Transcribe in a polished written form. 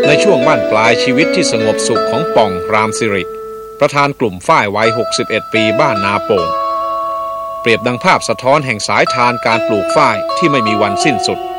ในช่วงบั้นปลายชีวิตที่สงบสุขของป่องรามสิริประธานกลุ่มฝ้ายวัย61ปีบ้านนาโป่งเปรียบดังภาพสะท้อนแห่งสายทานการปลูกฝ้ายที่ไม่มีวันสิ้นสุด